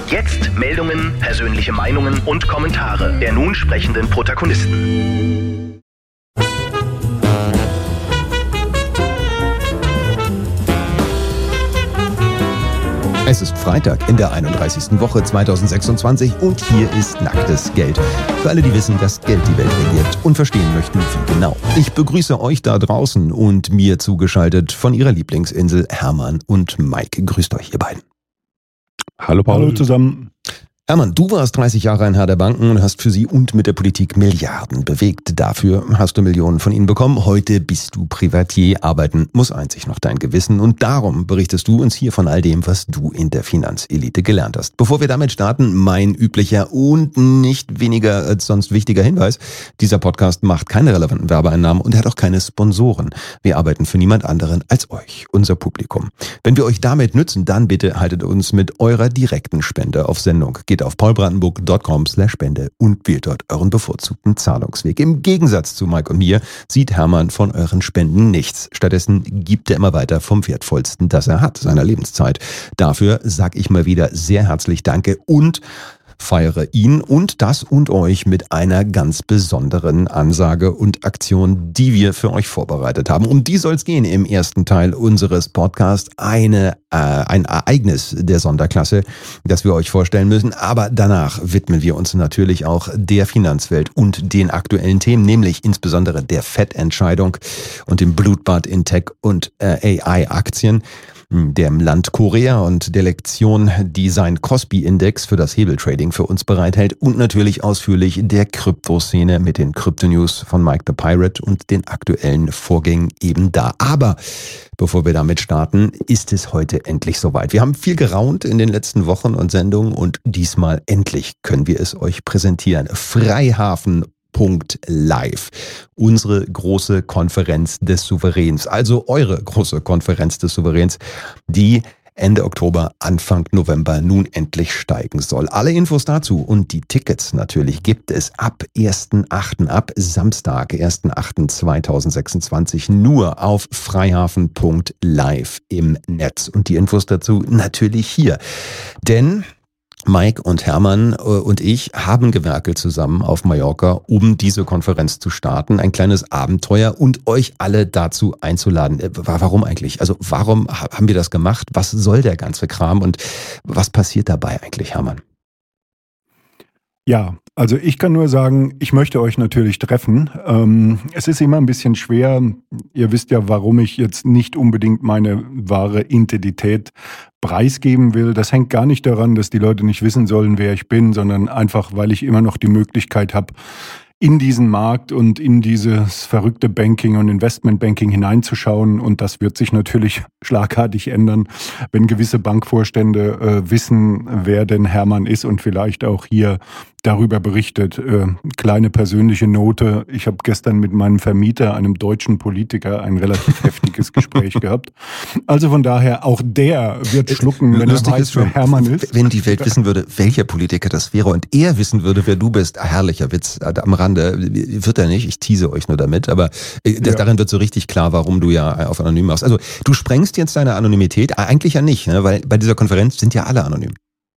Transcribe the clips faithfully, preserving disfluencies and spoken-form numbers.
Jetzt Meldungen, persönliche Meinungen und Kommentare der nun sprechenden Protagonisten. Es ist Freitag in der einunddreißigsten Woche zweitausendsechsundzwanzig und hier ist Nacktes Geld. Für alle, die wissen, dass Geld die Welt regiert und verstehen möchten, wie genau. Ich begrüße euch da draußen und mir zugeschaltet von ihrer Lieblingsinsel Hermann und Mike. Grüßt euch, ihr beiden. Hallo Paul. Hallo zusammen. Hermann, du warst dreißig Jahre ein Herr der Banken und hast für sie und mit der Politik Milliarden bewegt. Dafür hast du Millionen von ihnen bekommen. Heute bist du Privatier. Arbeiten muss einzig noch dein Gewissen. Und darum berichtest du uns hier von all dem, was du in der Finanzelite gelernt hast. Bevor wir damit starten, mein üblicher und nicht weniger als sonst wichtiger Hinweis. Dieser Podcast macht keine relevanten Werbeeinnahmen und er hat auch keine Sponsoren. Wir arbeiten für niemand anderen als euch, unser Publikum. Wenn wir euch damit nützen, dann bitte haltet uns mit eurer direkten Spende auf Sendung. Geht auf paulbrandenburg punkt com slash spende und wählt dort euren bevorzugten Zahlungsweg. Im Gegensatz zu Mike und mir sieht Hermann von euren Spenden nichts. Stattdessen gibt er immer weiter vom Wertvollsten, das er hat, seiner Lebenszeit. Dafür sag ich mal wieder sehr herzlich Danke und feiere ihn und das und euch mit einer ganz besonderen Ansage und Aktion, die wir für euch vorbereitet haben. Um die soll es gehen im ersten Teil unseres Podcasts. Eine, äh, ein Ereignis der Sonderklasse, das wir euch vorstellen müssen. Aber danach widmen wir uns natürlich auch der Finanzwelt und den aktuellen Themen, nämlich insbesondere der Fettentscheidung und dem Blutbad in Tech- und äh, A I-Aktien. Dem Land Korea und der Lektion, die sein Kospi-Index für das Hebeltrading für uns bereithält und natürlich ausführlich der Kryptoszene mit den Krypto-News von Mike the Pirate und den aktuellen Vorgängen eben da. Aber bevor wir damit starten, ist es heute endlich soweit. Wir haben viel geraunt in den letzten Wochen und Sendungen und diesmal endlich können wir es euch präsentieren. Freihafen Punkt live. Unsere große Konferenz des Souveräns, also eure große Konferenz des Souveräns, die Ende Oktober, Anfang November nun endlich steigen soll. Alle Infos dazu und die Tickets natürlich gibt es ab ersten achten ab Samstag, ersten achten zweitausendsechsundzwanzig nur auf freihafen Punkt live im Netz. Und die Infos dazu natürlich hier. Denn Mike und Hermann und ich haben gewerkelt zusammen auf Mallorca, um diese Konferenz zu starten. Ein kleines Abenteuer und euch alle dazu einzuladen. Warum eigentlich? Also warum haben wir das gemacht? Was soll der ganze Kram und was passiert dabei eigentlich, Hermann? Ja, also ich kann nur sagen, ich möchte euch natürlich treffen. Ähm, es ist immer ein bisschen schwer. Ihr wisst ja, warum ich jetzt nicht unbedingt meine wahre Identität preisgeben will. Das hängt gar nicht daran, dass die Leute nicht wissen sollen, wer ich bin, sondern einfach, weil ich immer noch die Möglichkeit habe, in diesen Markt und in dieses verrückte Banking und Investmentbanking hineinzuschauen. Und das wird sich natürlich schlagartig ändern, wenn gewisse Bankvorstände äh, wissen, wer denn Hermann ist und vielleicht auch hier darüber berichtet. Äh, kleine persönliche Note. Ich habe gestern mit meinem Vermieter, einem deutschen Politiker, ein relativ heftiges Gespräch gehabt. Also von daher, auch der wird schlucken, wenn er weiß, wer Hermann ist. Wenn die Welt wissen würde, welcher Politiker das wäre und er wissen würde, wer du bist, herrlicher Witz am Rande. Wird er nicht, ich tease euch nur damit, aber das, ja. Darin wird so richtig klar, warum du ja auf anonym machst. Also du sprengst jetzt deine Anonymität, eigentlich ja nicht, ne? Weil bei dieser Konferenz sind ja alle anonym.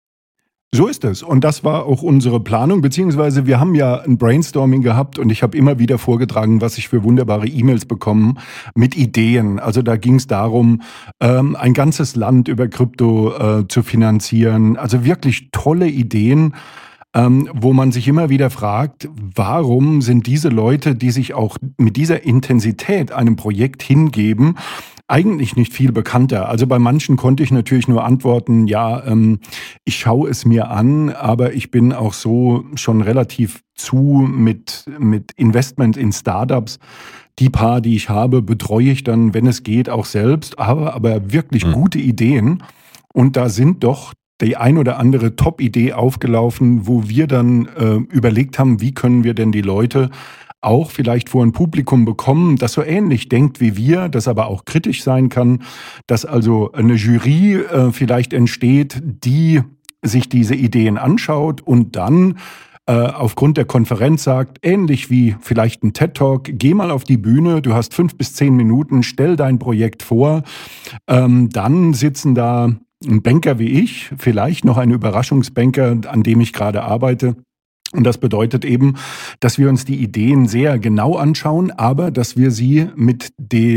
So ist es. Und das war auch unsere Planung, beziehungsweise wir haben ja ein Brainstorming gehabt und ich habe immer wieder vorgetragen, was ich für wunderbare E-Mails bekomme mit Ideen. Also da ging es darum, ähm, ein ganzes Land über Krypto äh, zu finanzieren. Also wirklich tolle Ideen, ähm, wo man sich immer wieder fragt, warum sind diese Leute, die sich auch mit dieser Intensität einem Projekt hingeben, eigentlich nicht viel bekannter. Also bei manchen konnte ich natürlich nur antworten, ja, ähm, ich schaue es mir an, aber ich bin auch so schon relativ zu mit, mit Investment in Startups. Die paar, die ich habe, betreue ich dann, wenn es geht, auch selbst, aber, aber wirklich mhm. gute Ideen. Und da sind doch die ein oder andere Top-Idee aufgelaufen, wo wir dann äh, überlegt haben, wie können wir denn die Leute auch vielleicht vor ein Publikum bekommen, das so ähnlich denkt wie wir, das aber auch kritisch sein kann, dass also eine Jury äh, vielleicht entsteht, die sich diese Ideen anschaut und dann äh, aufgrund der Konferenz sagt, ähnlich wie vielleicht ein TED-Talk, geh mal auf die Bühne, du hast fünf bis zehn Minuten, stell dein Projekt vor, ähm, dann sitzen da ein Banker wie ich, vielleicht noch ein Überraschungsbanker, an dem ich gerade arbeite. Und das bedeutet eben, dass wir uns die Ideen sehr genau anschauen, aber dass wir sie mit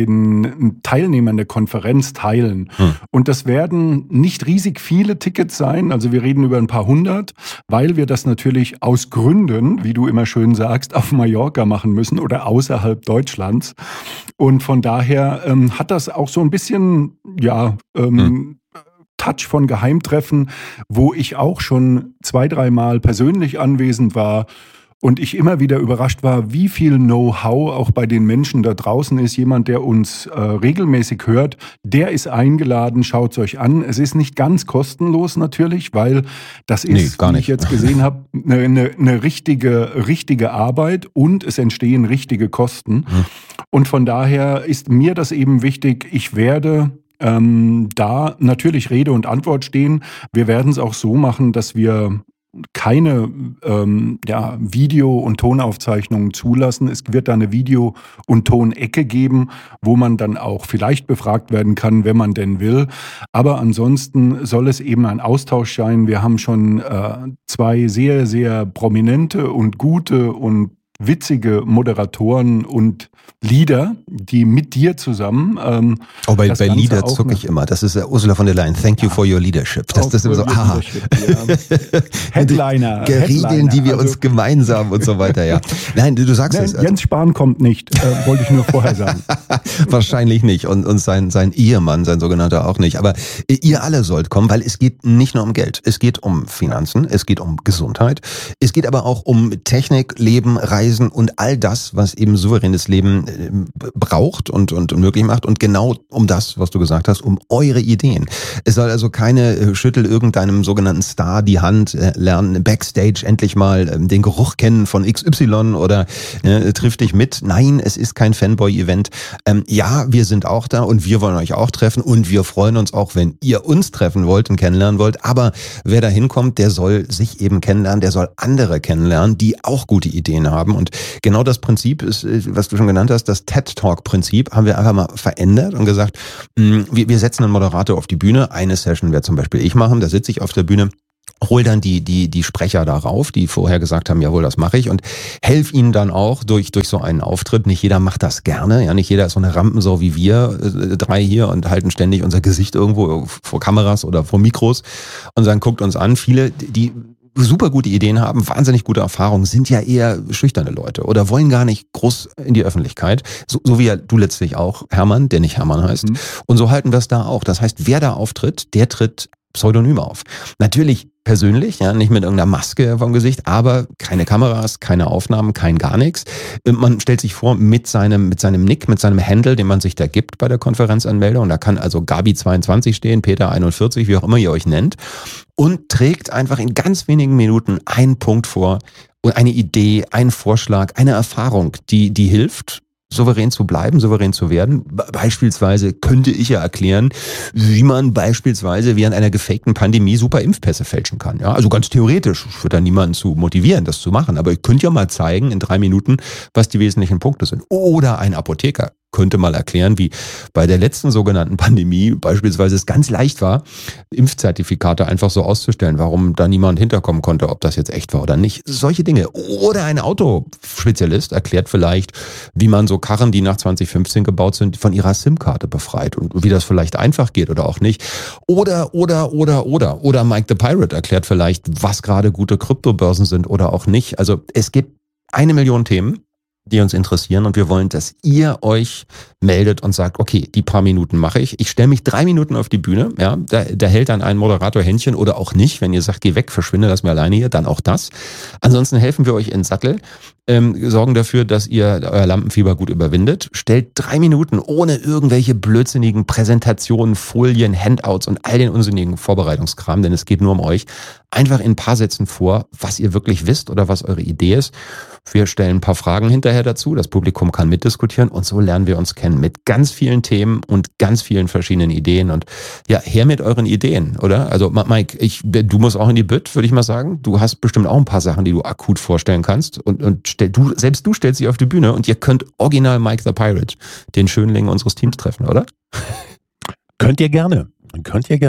den Teilnehmern der Konferenz teilen. Hm. Und das werden nicht riesig viele Tickets sein, also wir reden über ein paar hundert, weil wir das natürlich aus Gründen, wie du immer schön sagst, auf Mallorca machen müssen oder außerhalb Deutschlands. Und von daher ähm, hat das auch so ein bisschen, ja, ähm, hm. Touch von Geheimtreffen, wo ich auch schon zwei, dreimal persönlich anwesend war und ich immer wieder überrascht war, wie viel Know-how auch bei den Menschen da draußen ist. Jemand, der uns äh, regelmäßig hört, der ist eingeladen, schaut es euch an. Es ist nicht ganz kostenlos natürlich, weil das ist, nee, gar wie nicht. ich jetzt gesehen habe, eine, eine, eine richtige, richtige Arbeit und es entstehen richtige Kosten. Hm. Und von daher ist mir das eben wichtig, ich werde Ähm, da natürlich Rede und Antwort stehen. Wir werden es auch so machen, dass wir keine ähm, ja, Video- und Tonaufzeichnungen zulassen. Es wird da eine Video- und Tonecke geben, wo man dann auch vielleicht befragt werden kann, wenn man denn will. Aber ansonsten soll es eben ein Austausch sein. Wir haben schon äh, zwei sehr, sehr prominente und gute und witzige Moderatoren und Leader, die mit dir zusammen. Ähm, oh, bei, bei Leader zucke ich immer. Das ist uh, Ursula von der Leyen. Thank you for your leadership. Das, das ist immer so, aha. Ja. Headliner. Regeln, die wir also uns gemeinsam und so weiter, ja. Nein, du, du sagst Nein, es. Also, Jens Spahn kommt nicht, äh, wollte ich nur vorher sagen. Wahrscheinlich nicht. Und, und sein, sein Ehemann, sein sogenannter, auch nicht. Aber ihr alle sollt kommen, weil es geht nicht nur um Geld. Es geht um Finanzen, es geht um Gesundheit, es geht aber auch um Technik, Leben, Reisen und all das, was eben souveränes Leben braucht und, und möglich macht. Und genau um das, was du gesagt hast, um eure Ideen. Es soll also keine Schüttel irgendeinem sogenannten Star die Hand, lernen Backstage endlich mal den Geruch kennen von X Y oder äh, triff dich mit. Nein, es ist kein Fanboy-Event. Ähm, ja, wir sind auch da und wir wollen euch auch treffen und wir freuen uns auch, wenn ihr uns treffen wollt und kennenlernen wollt. Aber wer da hinkommt, der soll sich eben kennenlernen, der soll andere kennenlernen, die auch gute Ideen haben. Und genau das Prinzip ist, was du schon genannt hast, das TED-Talk-Prinzip haben wir einfach mal verändert und gesagt, wir, wir setzen einen Moderator auf die Bühne. Eine Session wird zum Beispiel ich machen, da sitze ich auf der Bühne. Hol dann die die die Sprecher darauf, die vorher gesagt haben, jawohl, das mache ich und helf ihnen dann auch durch durch so einen Auftritt. Nicht jeder macht das gerne, ja, nicht jeder ist so eine Rampensau wie wir äh, drei hier und halten ständig unser Gesicht irgendwo vor Kameras oder vor Mikros und dann guckt uns an. Viele, die super gute Ideen haben, wahnsinnig gute Erfahrungen, sind ja eher schüchterne Leute oder wollen gar nicht groß in die Öffentlichkeit. So, so wie ja du letztlich auch, Hermann, der nicht Hermann heißt. Mhm. Und so halten wir es da auch. Das heißt, wer da auftritt, der tritt pseudonym auf. Natürlich persönlich, ja, nicht mit irgendeiner Maske vom Gesicht, aber keine Kameras, keine Aufnahmen, kein gar nichts. Man stellt sich vor mit seinem mit seinem Nick, mit seinem Handle, den man sich da gibt bei der Konferenzanmeldung. Da kann also Gabi zweiundzwanzig stehen, Peter einundvierzig, wie auch immer ihr euch nennt, und trägt einfach in ganz wenigen Minuten einen Punkt vor und eine Idee, einen Vorschlag, eine Erfahrung, die die hilft, souverän zu bleiben, souverän zu werden. Beispielsweise könnte ich ja erklären, wie man beispielsweise während einer gefakten Pandemie super Impfpässe fälschen kann. Ja, also ganz theoretisch. Ich würde da niemanden zu motivieren, das zu machen. Aber ich könnte ja mal zeigen in drei Minuten, was die wesentlichen Punkte sind. Oder ein Apotheker könnte mal erklären, wie bei der letzten sogenannten Pandemie beispielsweise es ganz leicht war, Impfzertifikate einfach so auszustellen, warum da niemand hinterkommen konnte, ob das jetzt echt war oder nicht. Solche Dinge. Oder ein Autospezialist erklärt vielleicht, wie man so Karren, die nach zwanzig fünfzehn gebaut sind, von ihrer SIM-Karte befreit und wie das vielleicht einfach geht oder auch nicht. Oder, oder, oder, oder. Oder Mike the Pirate erklärt vielleicht, was gerade gute Kryptobörsen sind oder auch nicht. Also es gibt eine Million Themen, die uns interessieren und wir wollen, dass ihr euch meldet und sagt, okay, die paar Minuten mache ich. Ich stelle mich drei Minuten auf die Bühne, ja, da, da hält dann ein Moderator Händchen oder auch nicht. Wenn ihr sagt, geh weg, verschwinde, lass mir alleine hier, dann auch das. Ansonsten helfen wir euch in Sattel, ähm, sorgen dafür, dass ihr euer Lampenfieber gut überwindet. Stellt drei Minuten ohne irgendwelche blödsinnigen Präsentationen, Folien, Handouts und all den unsinnigen Vorbereitungskram, denn es geht nur um euch, einfach in ein paar Sätzen vor, was ihr wirklich wisst oder was eure Idee ist. Wir stellen ein paar Fragen hinterher dazu, das Publikum kann mitdiskutieren und so lernen wir uns kennen mit ganz vielen Themen und ganz vielen verschiedenen Ideen und ja, her mit euren Ideen, oder? Also Mike, ich, du musst auch in die Bütt, würde ich mal sagen. Du hast bestimmt auch ein paar Sachen, die du akut vorstellen kannst und, und stell, du, selbst du stellst dich auf die Bühne und ihr könnt original Mike the Pirate, den Schönling unseres Teams treffen, oder? Könnt ihr gerne, könnt ihr gerne.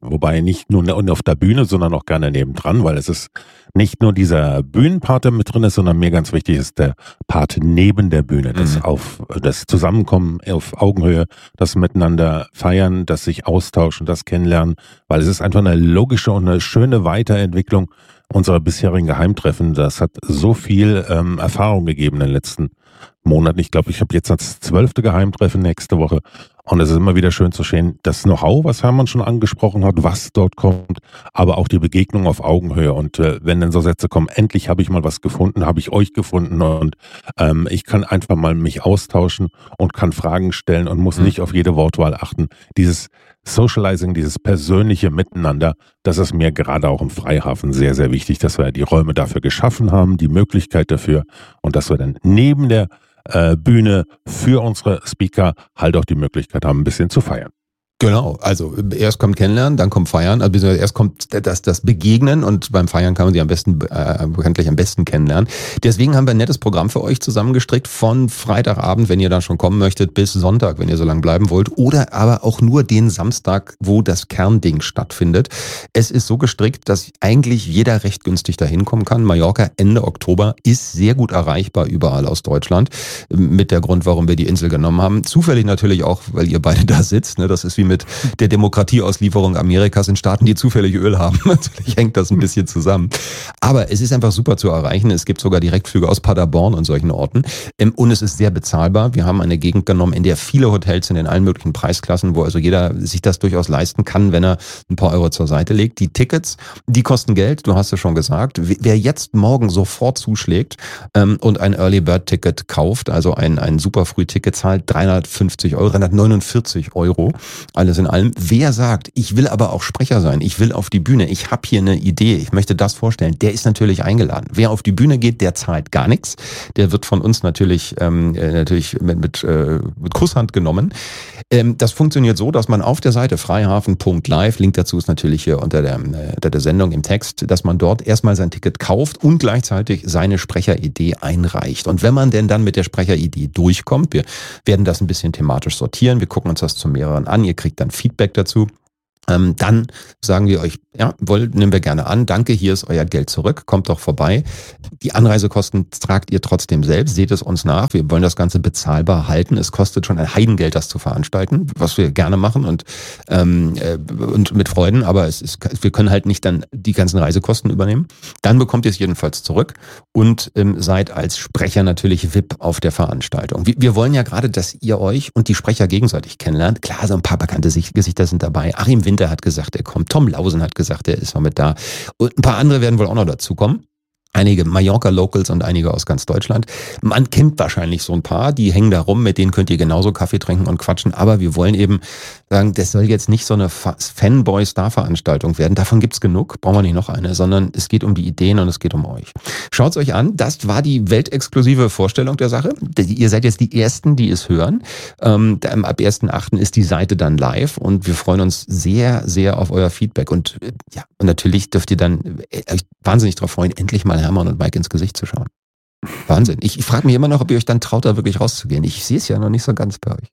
Wobei nicht nur auf der Bühne, sondern auch gerne nebendran, weil es ist nicht nur dieser Bühnenpart, der mit drin ist, sondern mir ganz wichtig ist der Part neben der Bühne. Das, Mhm. auf, das Zusammenkommen auf Augenhöhe, das Miteinander feiern, das sich austauschen, das Kennenlernen, weil es ist einfach eine logische und eine schöne Weiterentwicklung unserer bisherigen Geheimtreffen. Das hat so viel ähm, Erfahrung gegeben in den letzten Monaten. Ich glaube, ich habe jetzt das zwölfte Geheimtreffen nächste Woche. Und es ist immer wieder schön zu sehen, das Know-how, was Hermann schon angesprochen hat, was dort kommt, aber auch die Begegnung auf Augenhöhe. Und äh, wenn dann so Sätze kommen, endlich habe ich mal was gefunden, habe ich euch gefunden und ähm, ich kann einfach mal mich austauschen und kann Fragen stellen und muss Mhm. nicht auf jede Wortwahl achten. Dieses Socializing, dieses persönliche Miteinander, das ist mir gerade auch im Freihafen sehr, sehr wichtig, dass wir die Räume dafür geschaffen haben, die Möglichkeit dafür und dass wir dann neben der äh, Bühne für unsere Speaker halt auch die Möglichkeit haben, ein bisschen zu feiern. Genau, also erst kommt Kennenlernen, dann kommt Feiern, also beziehungsweise erst kommt das, das Begegnen und beim Feiern kann man sie am besten, äh, bekanntlich am besten kennenlernen. Deswegen haben wir ein nettes Programm für euch zusammengestrickt von Freitagabend, wenn ihr dann schon kommen möchtet, bis Sonntag, wenn ihr so lange bleiben wollt, oder aber auch nur den Samstag, wo das Kernding stattfindet. Es ist so gestrickt, dass eigentlich jeder recht günstig dahin kommen kann. Mallorca Ende Oktober ist sehr gut erreichbar überall aus Deutschland, mit der Grund, warum wir die Insel genommen haben. Zufällig natürlich auch, weil ihr beide da sitzt, ne? Das ist wie mit der Demokratieauslieferung Amerikas in Staaten, die zufällig Öl haben. Natürlich hängt das ein bisschen zusammen. Aber es ist einfach super zu erreichen. Es gibt sogar Direktflüge aus Paderborn und solchen Orten. Und es ist sehr bezahlbar. Wir haben eine Gegend genommen, in der viele Hotels sind in allen möglichen Preisklassen, wo also jeder sich das durchaus leisten kann, wenn er ein paar Euro zur Seite legt. Die Tickets, die kosten Geld, du hast es schon gesagt. Wer jetzt morgen sofort zuschlägt ähm, und ein Early Bird Ticket kauft, also ein, ein super Frühticket zahlt, dreihundertfünfzig Euro, dreihundertneunundvierzig Euro, alles in allem. Wer sagt, ich will aber auch Sprecher sein, ich will auf die Bühne, ich habe hier eine Idee, ich möchte das vorstellen, der ist natürlich eingeladen. Wer auf die Bühne geht, der zahlt gar nichts. Der wird von uns natürlich ähm, natürlich mit, mit, äh, mit Kusshand genommen. Ähm, das funktioniert so, dass man auf der Seite freihafen punkt live, Link dazu ist natürlich hier unter der, äh, unter der Sendung im Text, dass man dort erstmal sein Ticket kauft und gleichzeitig seine Sprecheridee einreicht. Und wenn man denn dann mit der Sprecheridee durchkommt, wir werden das ein bisschen thematisch sortieren, wir gucken uns das zu mehreren an, ihr kriegt dann Feedback dazu. Ähm, dann sagen wir euch, ja, wollen, nehmen wir gerne an, danke, hier ist euer Geld zurück, kommt doch vorbei. Die Anreisekosten tragt ihr trotzdem selbst, seht es uns nach, wir wollen das Ganze bezahlbar halten. Es kostet schon ein Heidengeld, das zu veranstalten, was wir gerne machen und, ähm, äh, und mit Freuden, aber es ist, wir können halt nicht dann die ganzen Reisekosten übernehmen. Dann bekommt ihr es jedenfalls zurück und ähm, seid als Sprecher natürlich V I P auf der Veranstaltung. Wir, wir wollen ja gerade, dass ihr euch und die Sprecher gegenseitig kennenlernt. Klar, so ein paar bekannte Gesichter sind dabei. Achim Winter hat gesagt, er kommt. Tom Lausen hat gesagt, er ist mal mit da. Und ein paar andere werden wohl auch noch dazukommen. Einige Mallorca-Locals und einige aus ganz Deutschland. Man kennt wahrscheinlich so ein paar, die hängen da rum, mit denen könnt ihr genauso Kaffee trinken und quatschen. Aber wir wollen eben sagen, das soll jetzt nicht so eine Fanboy-Star-Veranstaltung werden. Davon gibt's genug, brauchen wir nicht noch eine, sondern es geht um die Ideen und es geht um euch. Schaut's euch an, das war die weltexklusive Vorstellung der Sache. Ihr seid jetzt die Ersten, die es hören. Ähm, ab ersten achten ist die Seite dann live und wir freuen uns sehr, sehr auf euer Feedback. Und ja, und natürlich dürft ihr dann euch wahnsinnig darauf freuen, endlich mal Hermann und Mike ins Gesicht zu schauen. Wahnsinn. Ich, ich frage mich immer noch, ob ihr euch dann traut, da wirklich rauszugehen. Ich sehe es ja noch nicht so ganz bei euch.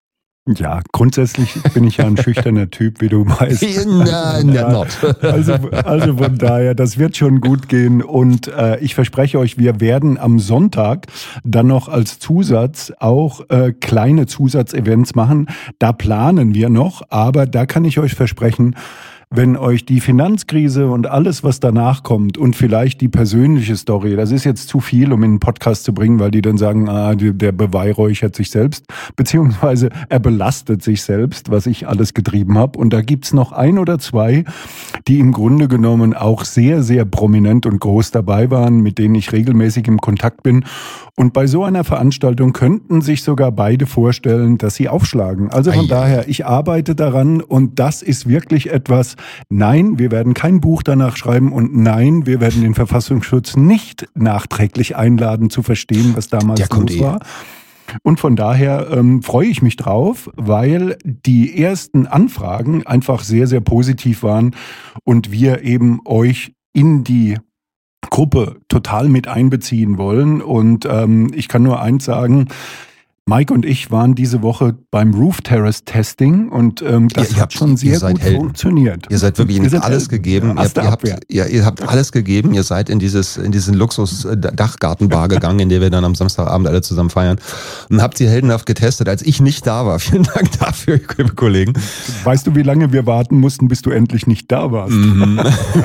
Ja, grundsätzlich bin ich ja ein schüchterner Typ, wie du weißt. Nein, ja, not. Also, also von daher, das wird schon gut gehen. Und äh, ich verspreche euch, wir werden am Sonntag dann noch als Zusatz auch äh, kleine Zusatzevents machen. Da planen wir noch, aber da kann ich euch versprechen, wenn euch die Finanzkrise und alles, was danach kommt und vielleicht die persönliche Story, das ist jetzt zu viel, um in einen Podcast zu bringen, weil die dann sagen, ah, der beweihräuchert sich selbst, beziehungsweise er belastet sich selbst, was ich alles getrieben habe. Und da gibt's noch ein oder zwei, die im Grunde genommen auch sehr, sehr prominent und groß dabei waren, mit denen ich regelmäßig im Kontakt bin. Und bei so einer Veranstaltung könnten sich sogar beide vorstellen, dass sie aufschlagen. Also von Ei, daher, ich arbeite daran und das ist wirklich etwas. Nein, wir werden kein Buch danach schreiben und nein, wir werden den Verfassungsschutz nicht nachträglich einladen, zu verstehen, was damals los eh. war. Und von daher ähm, freue ich mich drauf, weil die ersten Anfragen einfach sehr, sehr positiv waren und wir eben euch in die Gruppe total mit einbeziehen wollen. Und ähm, ich kann nur eins sagen, Mike und ich waren diese Woche beim Roof Terrace Testing und ähm, das ihr, ihr hat schon sehr gut Helden. funktioniert. Ihr seid wirklich ihr seid alles Helden. gegeben. Ihr habt, ihr, habt, ja, ihr habt alles gegeben. Ihr seid in dieses in diesen Luxus-Dachgartenbar gegangen, in der wir dann am Samstagabend alle zusammen feiern und habt sie heldenhaft getestet, als ich nicht da war. Vielen Dank dafür, liebe Kollegen. Weißt du, wie lange wir warten mussten, bis du endlich nicht da warst? Mhm.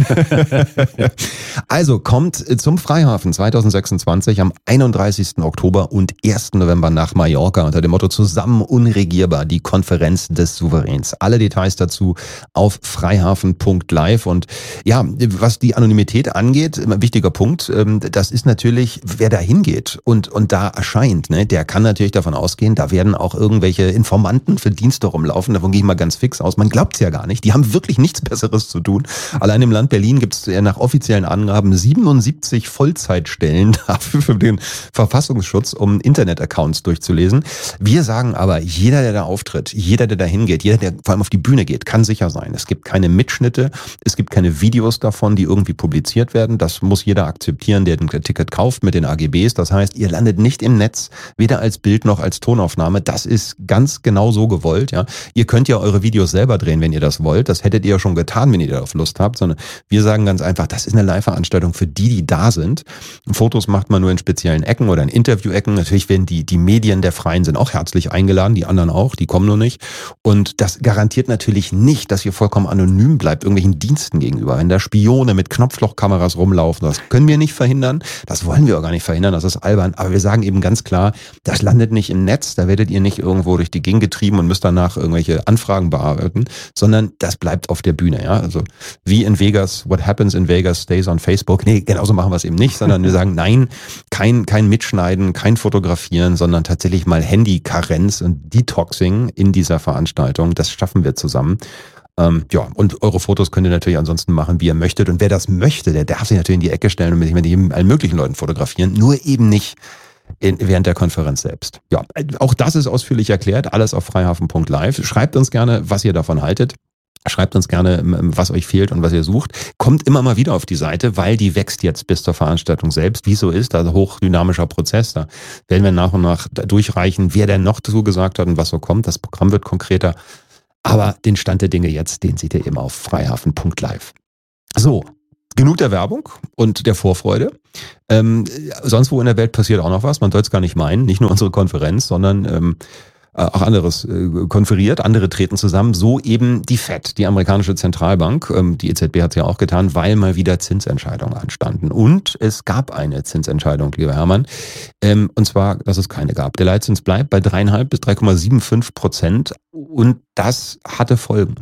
Also kommt zum Freihafen zwanzig sechsundzwanzig am einunddreißigsten Oktober und ersten November nach Mallorca unter dem Motto Zusammen unregierbar, die Konferenz des Souveräns. Alle Details dazu auf freihafen punkt live. Und ja, was die Anonymität angeht, ein wichtiger Punkt, das ist natürlich, wer da hingeht und, und da erscheint, ne, der kann natürlich davon ausgehen, da werden auch irgendwelche Informanten für Dienste rumlaufen. Davon gehe ich mal ganz fix aus. Man glaubt es ja gar nicht. Die haben wirklich nichts Besseres zu tun. Allein im Land Berlin gibt es nach offiziellen Angaben siebenundsiebzig Vollzeitstellen dafür für den Verfassungsschutz, um Internet-Accounts durchzulesen. Wir sagen aber, jeder, der da auftritt, jeder, der da hingeht, jeder, der vor allem auf die Bühne geht, kann sicher sein. Es gibt keine Mitschnitte, es gibt keine Videos davon, die irgendwie publiziert werden. Das muss jeder akzeptieren, der ein Ticket kauft mit den A G Bs. Das heißt, ihr landet nicht im Netz, weder als Bild noch als Tonaufnahme. Das ist ganz genau so gewollt. Ja, ihr könnt ja eure Videos selber drehen, wenn ihr das wollt. Das hättet ihr ja schon getan, wenn ihr darauf Lust habt. Sondern wir sagen ganz einfach, das ist eine Live-Veranstaltung für die, die da sind. Fotos macht man nur in speziellen Ecken oder in Interview-Ecken. Natürlich werden die die Medien der Freien sind auch herzlich eingeladen, die anderen auch, die kommen nur nicht. Und das garantiert natürlich nicht, dass ihr vollkommen anonym bleibt, irgendwelchen Diensten gegenüber. Wenn da Spione mit Knopflochkameras rumlaufen, das können wir nicht verhindern, das wollen wir auch gar nicht verhindern, das ist albern. Aber wir sagen eben ganz klar, das landet nicht im Netz, da werdet ihr nicht irgendwo durch die Gegend getrieben und müsst danach irgendwelche Anfragen bearbeiten, sondern das bleibt auf der Bühne. Ja, also wie in Vegas, what happens in Vegas stays on Facebook. Nee, genauso machen wir es eben nicht, sondern wir sagen, nein, kein, kein Mitschneiden, kein Fotografieren, sondern tatsächlich mal Handy-Karenz und Detoxing in dieser Veranstaltung. Das schaffen wir zusammen. Ähm, ja, und eure Fotos könnt ihr natürlich ansonsten machen, wie ihr möchtet. Und wer das möchte, der darf sich natürlich in die Ecke stellen und mit jedem, allen möglichen Leuten fotografieren. Nur eben nicht in, während der Konferenz selbst. Ja, auch das ist ausführlich erklärt. Alles auf freihafen punkt live. Schreibt uns gerne, was ihr davon haltet. Schreibt uns gerne, was euch fehlt und was ihr sucht. Kommt immer mal wieder auf die Seite, weil die wächst jetzt bis zur Veranstaltung selbst. Wie so ist, also hochdynamischer Prozess. Da werden wir nach und nach durchreichen, wer denn noch zugesagt hat und was so kommt. Das Programm wird konkreter. Aber den Stand der Dinge jetzt, den seht ihr eben auf freihafen punkt live. So, genug der Werbung und der Vorfreude. Ähm, sonst wo in der Welt passiert auch noch was. Man soll es gar nicht meinen. Nicht nur unsere Konferenz, sondern ähm, auch anderes äh, konferiert, andere treten zusammen, so eben die Fed, die amerikanische Zentralbank, ähm, die E Z B hat es ja auch getan, weil mal wieder Zinsentscheidungen anstanden. Und es gab eine Zinsentscheidung, lieber Hermann, ähm, und zwar, dass es keine gab. Der Leitzins bleibt bei drei Komma fünf bis drei Komma fünfundsiebzig Prozent und das hatte Folgen.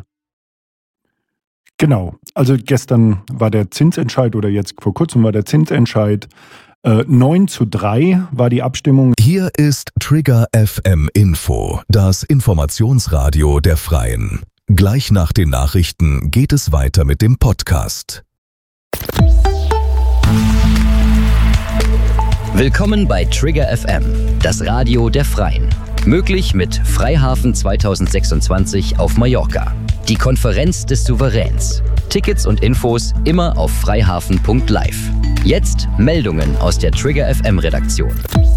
Genau, also gestern war der Zinsentscheid oder jetzt vor kurzem war der Zinsentscheid. Äh, neun zu drei war die Abstimmung. Hier ist Trigger F M Info, das Informationsradio der Freien. Gleich nach den Nachrichten geht es weiter mit dem Podcast. Willkommen bei Trigger F M, das Radio der Freien. Möglich mit Freihafen zwanzig sechsundzwanzig auf Mallorca. Die Konferenz des Souveräns. Tickets und Infos immer auf freihafen punkt live. Jetzt Meldungen aus der Trigger F M Redaktion.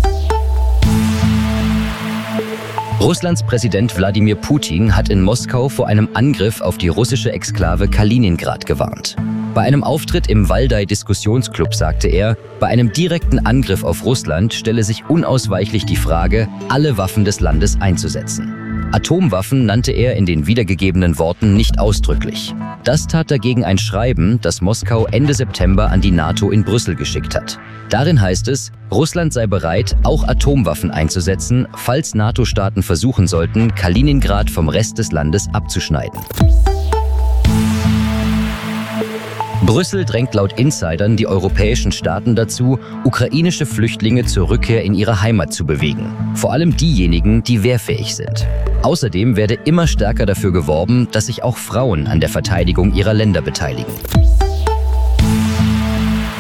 Russlands Präsident Wladimir Putin hat in Moskau vor einem Angriff auf die russische Exklave Kaliningrad gewarnt. Bei einem Auftritt im Waldai-Diskussionsclub sagte er, bei einem direkten Angriff auf Russland stelle sich unausweichlich die Frage, alle Waffen des Landes einzusetzen. Atomwaffen nannte er in den wiedergegebenen Worten nicht ausdrücklich. Das tat dagegen ein Schreiben, das Moskau Ende September an die NATO in Brüssel geschickt hat. Darin heißt es, Russland sei bereit, auch Atomwaffen einzusetzen, falls NATO-Staaten versuchen sollten, Kaliningrad vom Rest des Landes abzuschneiden. Brüssel drängt laut Insidern die europäischen Staaten dazu, ukrainische Flüchtlinge zur Rückkehr in ihre Heimat zu bewegen. Vor allem diejenigen, die wehrfähig sind. Außerdem werde immer stärker dafür geworben, dass sich auch Frauen an der Verteidigung ihrer Länder beteiligen.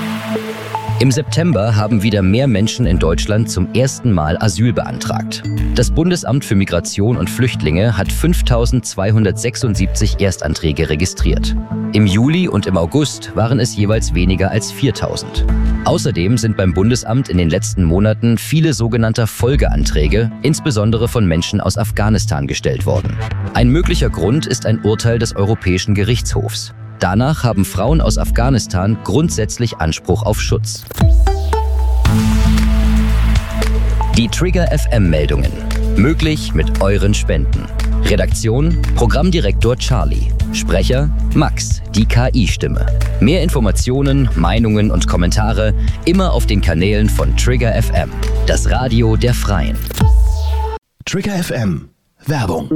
Im September haben wieder mehr Menschen in Deutschland zum ersten Mal Asyl beantragt. Das Bundesamt für Migration und Flüchtlinge hat fünftausendzweihundertsechsundsiebzig Erstanträge registriert. Im Juli und im August waren es jeweils weniger als viertausend. Außerdem sind beim Bundesamt in den letzten Monaten viele sogenannte Folgeanträge, insbesondere von Menschen aus Afghanistan, gestellt worden. Ein möglicher Grund ist ein Urteil des Europäischen Gerichtshofs. Danach haben Frauen aus Afghanistan grundsätzlich Anspruch auf Schutz. Die Trigger F M-Meldungen. Möglich mit euren Spenden. Redaktion: Programmdirektor Charlie. Sprecher: Max, die K I-Stimme. Mehr Informationen, Meinungen und Kommentare immer auf den Kanälen von Trigger F M, das Radio der Freien. Trigger F M. Werbung.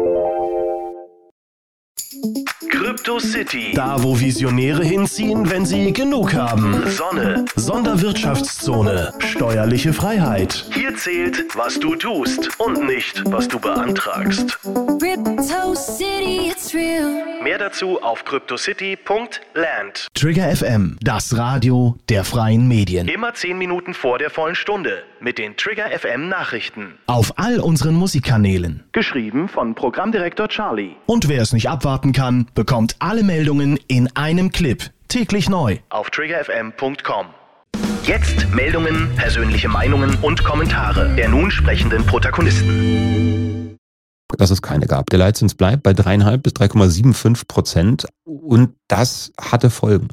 Crypto City. Da, wo Visionäre hinziehen, wenn sie genug haben. Sonne. Sonderwirtschaftszone. Steuerliche Freiheit. Hier zählt, was du tust und nicht, was du beantragst. Crypto City, it's real. Mehr dazu auf cryptocity punkt land. Trigger F M, das Radio der freien Medien. Immer zehn Minuten vor der vollen Stunde mit den Trigger F M Nachrichten. Auf all unseren Musikkanälen. Geschrieben von Programmdirektor Charlie. Und wer es nicht abwarten kann, bekommt alle Meldungen in einem Clip. Täglich neu. Auf trigger f m punkt com. Jetzt Meldungen, persönliche Meinungen und Kommentare der nun sprechenden Protagonisten. Dass es keine gab. Der Leitzins bleibt bei drei Komma fünf bis drei Komma fünfundsiebzig Prozent und das hatte Folgen.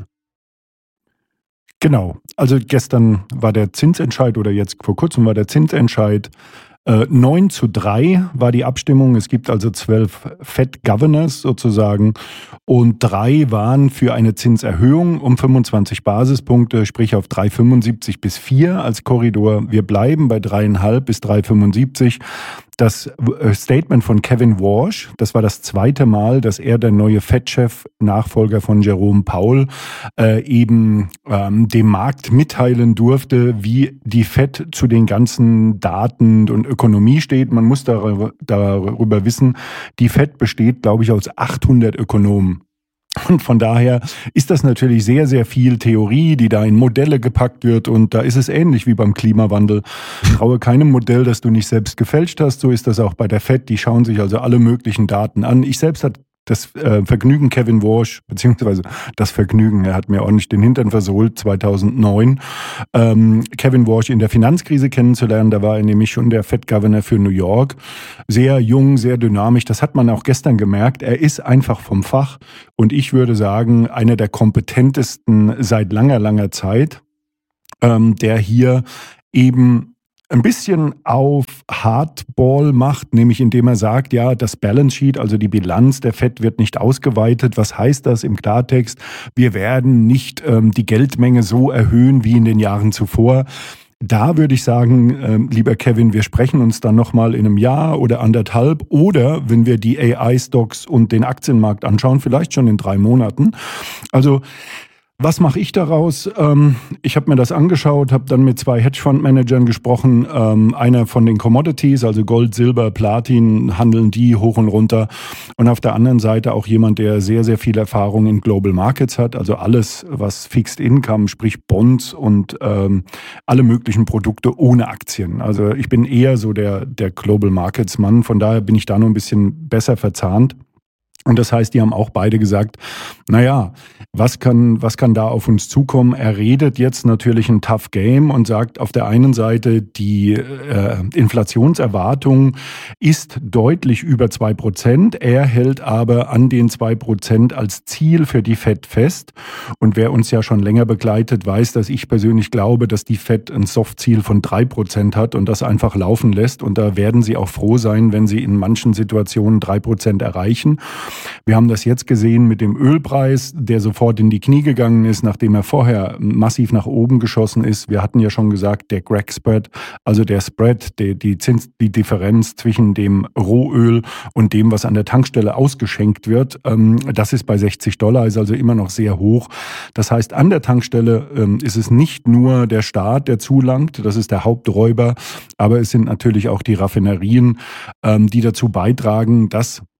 Genau. Also gestern war der Zinsentscheid oder jetzt vor kurzem war der Zinsentscheid. Äh, neun zu drei war die Abstimmung. Es gibt also zwölf Fed Governors sozusagen und drei waren für eine Zinserhöhung um fünfundzwanzig Basispunkte, sprich auf drei Komma fünfundsiebzig bis vier als Korridor. Wir bleiben bei drei Komma fünf bis drei Komma fünfundsiebzig. Das Statement von Kevin Warsh, das war das zweite Mal, dass er, der neue Fed-Chef, Nachfolger von Jerome Powell, äh, eben ähm, dem Markt mitteilen durfte, wie die Fed zu den ganzen Daten und Ökonomie steht. Man muss darüber, darüber wissen, die Fed besteht, glaube ich, aus achthundert Ökonomen. Und von daher ist das natürlich sehr, sehr viel Theorie, die da in Modelle gepackt wird. Und da ist es ähnlich wie beim Klimawandel. Traue keinem Modell, das du nicht selbst gefälscht hast. So ist das auch bei der Fed. Die schauen sich also alle möglichen Daten an. Ich selbst hatte das äh, Vergnügen, Kevin Warsh, beziehungsweise das Vergnügen, er hat mir ordentlich den Hintern versohlt, zweitausendneun, ähm, Kevin Warsh in der Finanzkrise kennenzulernen. Da war er nämlich schon der Fed-Governor für New York. Sehr jung, sehr dynamisch. Das hat man auch gestern gemerkt. Er ist einfach vom Fach und ich würde sagen, einer der kompetentesten seit langer, langer Zeit, ähm, der hier eben ein bisschen auf Hardball macht, nämlich indem er sagt, ja, das Balance Sheet, also die Bilanz der Fed wird nicht ausgeweitet. Was heißt das im Klartext? Wir werden nicht ähm, die Geldmenge so erhöhen wie in den Jahren zuvor. Da würde ich sagen, äh, lieber Kevin, wir sprechen uns dann nochmal in einem Jahr oder anderthalb oder wenn wir die A I-Stocks und den Aktienmarkt anschauen, vielleicht schon in drei Monaten. Also was mache ich daraus? Ähm, ich habe mir das angeschaut, habe dann mit zwei Hedgefondsmanagern gesprochen. Ähm, einer von den Commodities, also Gold, Silber, Platin, handeln die hoch und runter. Und auf der anderen Seite auch jemand, der sehr, sehr viel Erfahrung in Global Markets hat. Also alles, was Fixed Income, sprich Bonds und ähm, alle möglichen Produkte ohne Aktien. Also ich bin eher so der, der Global Markets Mann. Von daher bin ich da noch ein bisschen besser verzahnt. Und das heißt, die haben auch beide gesagt, naja, was kann, was kann da auf uns zukommen? Er redet jetzt natürlich ein Tough Game und sagt auf der einen Seite, die äh, Inflationserwartung ist deutlich über zwei Prozent. Er hält aber an den zwei Prozent als Ziel für die Fed fest. Und wer uns ja schon länger begleitet, weiß, dass ich persönlich glaube, dass die Fed ein Softziel von drei Prozent hat und das einfach laufen lässt. Und da werden sie auch froh sein, wenn sie in manchen Situationen drei Prozent erreichen. Wir haben das jetzt gesehen mit dem Ölpreis, der sofort in die Knie gegangen ist, nachdem er vorher massiv nach oben geschossen ist. Wir hatten ja schon gesagt, der Crack Spread, also der Spread, die, die, Zins, die Differenz zwischen dem Rohöl und dem, was an der Tankstelle ausgeschenkt wird, ähm, das ist bei sechzig Dollar, ist also immer noch sehr hoch. Das heißt, an der Tankstelle ähm, ist es nicht nur der Staat, der zulangt, das ist der Haupträuber, aber es sind natürlich auch die Raffinerien, ähm, die dazu beitragen, dass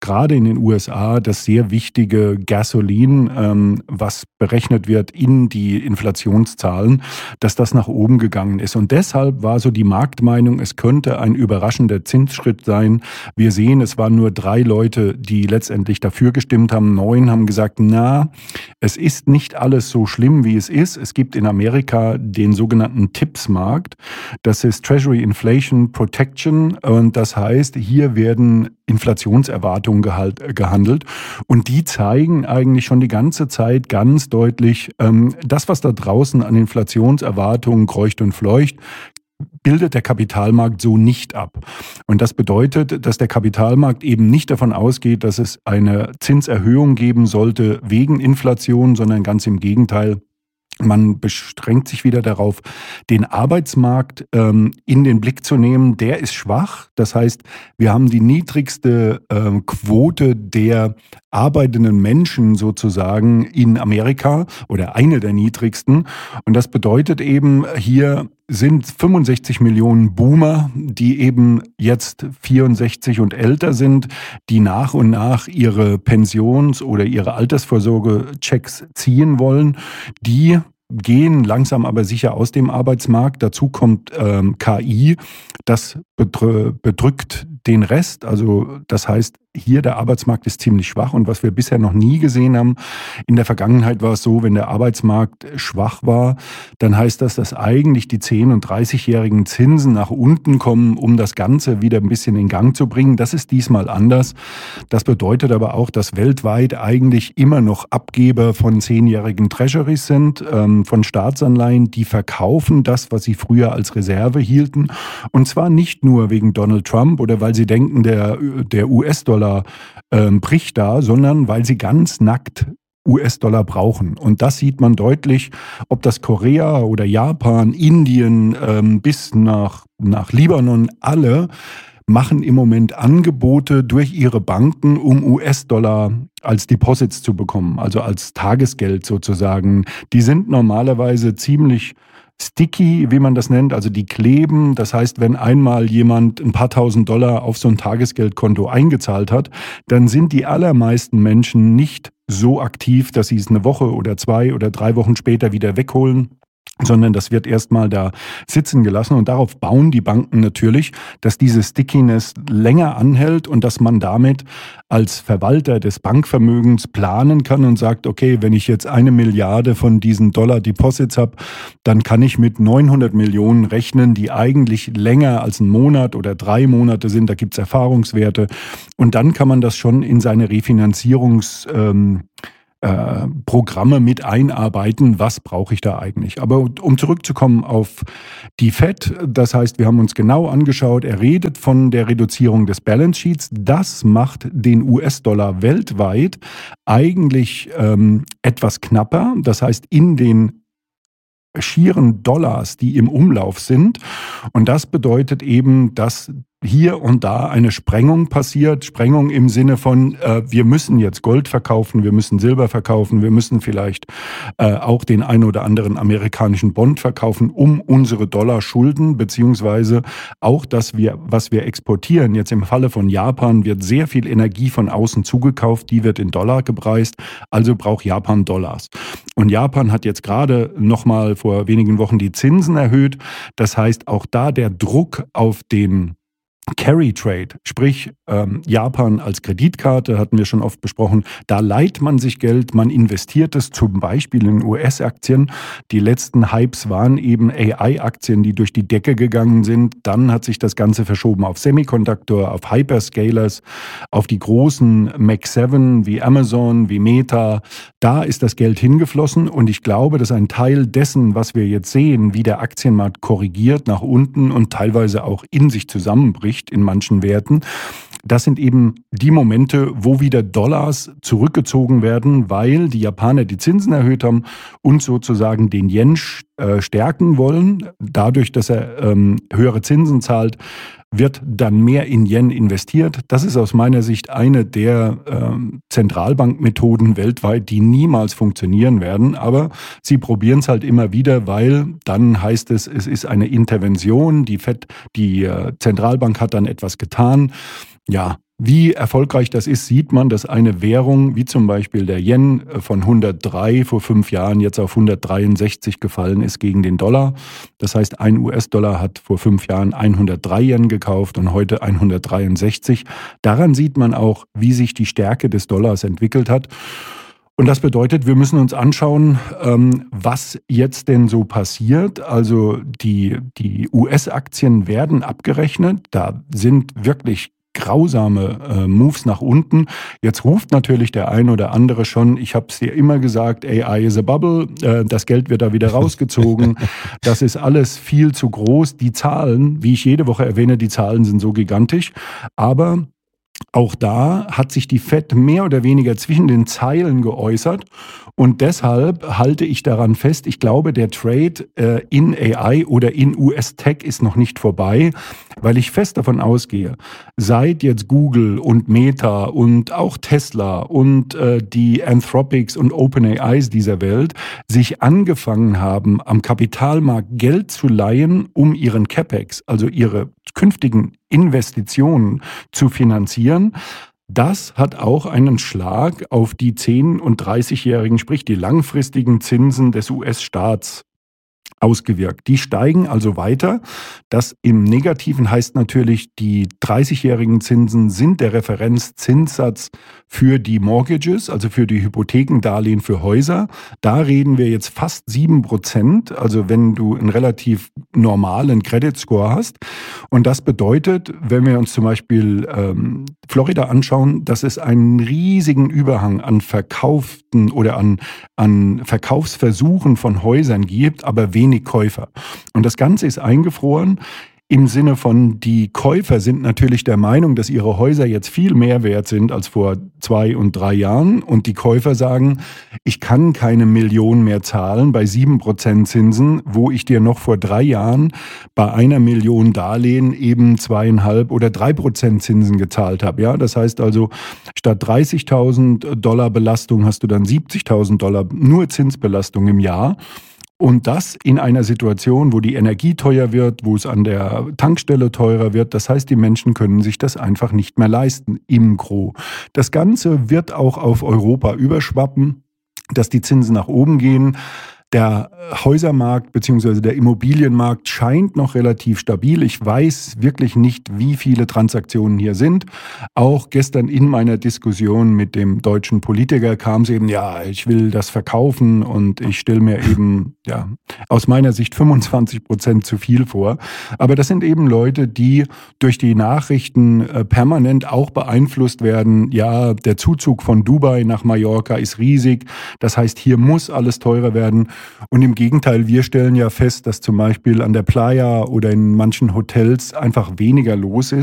gerade in den U S A das sehr wichtige Gasoline, ähm, was berechnet wird in die Inflationszahlen, dass das nach oben gegangen ist. Und deshalb war so die Marktmeinung, es könnte ein überraschender Zinsschritt sein. Wir sehen, es waren nur drei Leute, die letztendlich dafür gestimmt haben. Neun haben gesagt, na, es ist nicht alles so schlimm, wie es ist. Es gibt in Amerika den sogenannten T I P S-Markt. Das ist Treasury Inflation Protection. Und das heißt, hier werden Inflationserwartungen gehalt, gehandelt. Und die zeigen eigentlich schon die ganze Zeit ganz deutlich, ähm, das, was da draußen an Inflationserwartungen kreucht und fleucht, bildet der Kapitalmarkt so nicht ab. Und das bedeutet, dass der Kapitalmarkt eben nicht davon ausgeht, dass es eine Zinserhöhung geben sollte wegen Inflation, sondern ganz im Gegenteil. Man beschränkt sich wieder darauf, den Arbeitsmarkt ähm, in den Blick zu nehmen. Der ist schwach. Das heißt, wir haben die niedrigste ähm, Quote der arbeitenden Menschen sozusagen in Amerika oder eine der niedrigsten. Und das bedeutet eben, hier sind fünfundsechzig Millionen Boomer, die eben jetzt vierundsechzig und älter sind, die nach und nach ihre Pensions- oder ihre Altersvorsorge-Checks ziehen wollen, die gehen langsam aber sicher aus dem Arbeitsmarkt. Dazu kommt ähm, K I, das bedrü- bedrückt den Rest. Also das heißt, hier der Arbeitsmarkt ist ziemlich schwach. Und was wir bisher noch nie gesehen haben, in der Vergangenheit war es so, wenn der Arbeitsmarkt schwach war, dann heißt das, dass eigentlich die zehn- und dreißigjährigen Zinsen nach unten kommen, um das Ganze wieder ein bisschen in Gang zu bringen. Das ist diesmal anders. Das bedeutet aber auch, dass weltweit eigentlich immer noch Abgeber von zehnjährigen Treasuries sind, ähm, von Staatsanleihen, die verkaufen das, was sie früher als Reserve hielten. Und zwar nicht nur wegen Donald Trump oder weil sie denken, der, der U S-Dollar ähm, bricht da, sondern weil sie ganz nackt U S-Dollar brauchen. Und das sieht man deutlich, ob das Korea oder Japan, Indien ähm, bis nach, nach Libanon, alle machen im Moment Angebote durch ihre Banken, um U S-Dollar als Deposits zu bekommen, also als Tagesgeld sozusagen. Die sind normalerweise ziemlich sticky, wie man das nennt, also die kleben. Das heißt, wenn einmal jemand ein paar tausend Dollar auf so ein Tagesgeldkonto eingezahlt hat, dann sind die allermeisten Menschen nicht so aktiv, dass sie es eine Woche oder zwei oder drei Wochen später wieder wegholen, sondern das wird erstmal da sitzen gelassen und darauf bauen die Banken natürlich, dass diese Stickiness länger anhält und dass man damit als Verwalter des Bankvermögens planen kann und sagt, okay, wenn ich jetzt eine Milliarde von diesen Dollar-Deposits habe, dann kann ich mit neunhundert Millionen rechnen, die eigentlich länger als ein Monat oder drei Monate sind, da gibt es Erfahrungswerte und dann kann man das schon in seine Refinanzierungs- ähm, Äh, Programme mit einarbeiten, was brauche ich da eigentlich. Aber um zurückzukommen auf die Fed, das heißt, wir haben uns genau angeschaut, er redet von der Reduzierung des Balance Sheets. Das macht den U S-Dollar weltweit eigentlich ähm, etwas knapper. Das heißt, in den schieren Dollars, die im Umlauf sind. Und das bedeutet eben, dass hier und da eine Sprengung passiert. Sprengung im Sinne von, äh, wir müssen jetzt Gold verkaufen, wir müssen Silber verkaufen, wir müssen vielleicht äh, auch den ein oder anderen amerikanischen Bond verkaufen, um unsere Dollar-Schulden, beziehungsweise auch das, wir, was wir exportieren. Jetzt im Falle von Japan wird sehr viel Energie von außen zugekauft, die wird in Dollar gepreist, also braucht Japan Dollars. Und Japan hat jetzt gerade nochmal vor wenigen Wochen die Zinsen erhöht. Das heißt, auch da der Druck auf den Carry Trade, sprich ähm, Japan als Kreditkarte, hatten wir schon oft besprochen, da leiht man sich Geld, man investiert es zum Beispiel in U S-Aktien. Die letzten Hypes waren eben A I-Aktien, die durch die Decke gegangen sind. Dann hat sich das Ganze verschoben auf Semiconductor, auf Hyperscalers, auf die großen Mac sieben wie Amazon, wie Meta. Da ist das Geld hingeflossen und ich glaube, dass ein Teil dessen, was wir jetzt sehen, wie der Aktienmarkt korrigiert nach unten und teilweise auch in sich zusammenbricht, in manchen Werten. Das sind eben die Momente, wo wieder Dollars zurückgezogen werden, weil die Japaner die Zinsen erhöht haben und sozusagen den Yen äh, stärken wollen. Dadurch, dass er ähm, höhere Zinsen zahlt, wird dann mehr in Yen investiert. Das ist aus meiner Sicht eine der ähm, Zentralbankmethoden weltweit, die niemals funktionieren werden. Aber sie probieren es halt immer wieder, weil dann heißt es, es ist eine Intervention. Die Fed, die äh, Zentralbank hat dann etwas getan. Ja, Wie erfolgreich das ist, sieht man, dass eine Währung wie zum Beispiel der Yen von hundertdrei vor fünf Jahren jetzt auf hundertdreiundsechzig gefallen ist gegen den Dollar. Das heißt, ein U S-Dollar hat vor fünf Jahren hundertdrei Yen gekauft und heute hundertdreiundsechzig. Daran sieht man auch, wie sich die Stärke des Dollars entwickelt hat. Und das bedeutet, wir müssen uns anschauen, was jetzt denn so passiert. Also die, die U S-Aktien werden abgerechnet. Da sind wirklich grausame äh, Moves nach unten. Jetzt ruft natürlich der ein oder andere schon, ich habe es dir immer gesagt, A I is a bubble, äh, das Geld wird da wieder rausgezogen. Das ist alles viel zu groß. Die Zahlen, wie ich jede Woche erwähne, die Zahlen sind so gigantisch. Aber auch da hat sich die Fed mehr oder weniger zwischen den Zeilen geäußert und deshalb halte ich daran fest, ich glaube, der Trade äh, in A I oder in U S-Tech ist noch nicht vorbei, weil ich fest davon ausgehe, seit jetzt Google und Meta und auch Tesla und äh, die Anthropics und OpenAIs dieser Welt sich angefangen haben, am Kapitalmarkt Geld zu leihen, um ihren CapEx, also ihre künftigen Investitionen zu finanzieren. Das hat auch einen Schlag auf die zehn- und dreißigjährigen, sprich die langfristigen Zinsen des U S-Staats ausgewirkt. Die steigen also weiter. Das im Negativen heißt natürlich, die dreißigjährigen Zinsen sind der Referenzzinssatz für die Mortgages, also für die Hypothekendarlehen für Häuser. Da reden wir jetzt fast sieben Prozent, also wenn du einen relativ normalen Credit Score hast. Und das bedeutet, wenn wir uns zum Beispiel ähm, Florida anschauen, dass es einen riesigen Überhang an verkauften oder an, an Verkaufsversuchen von Häusern gibt, aber wenig Käufer. Und das Ganze ist eingefroren im Sinne von, die Käufer sind natürlich der Meinung, dass ihre Häuser jetzt viel mehr wert sind als vor zwei und drei Jahren. Und die Käufer sagen, ich kann keine Million mehr zahlen bei sieben Prozent Zinsen, wo ich dir noch vor drei Jahren bei einer Million Darlehen eben zweieinhalb oder drei Prozent Zinsen gezahlt habe. Ja, das heißt also, statt dreißigtausend Dollar Belastung hast du dann siebzigtausend Dollar nur Zinsbelastung im Jahr. Und das in einer Situation, wo die Energie teuer wird, wo es an der Tankstelle teurer wird. Das heißt, die Menschen können sich das einfach nicht mehr leisten im Gros. Das Ganze wird auch auf Europa überschwappen, dass die Zinsen nach oben gehen. Der Häusermarkt bzw. der Immobilienmarkt scheint noch relativ stabil. Ich weiß wirklich nicht, wie viele Transaktionen hier sind. Auch gestern in meiner Diskussion mit dem deutschen Politiker kam es eben, ja, ich will das verkaufen und ich stelle mir eben, ja, aus meiner Sicht fünfundzwanzig Prozent zu viel vor. Aber das sind eben Leute, die durch die Nachrichten äh, permanent auch beeinflusst werden. Ja, der Zuzug von Dubai nach Mallorca ist riesig. Das heißt, hier muss alles teurer werden. Und im Gegenteil, wir stellen ja fest, dass zum Beispiel an der Playa oder in manchen Hotels einfach weniger los ist.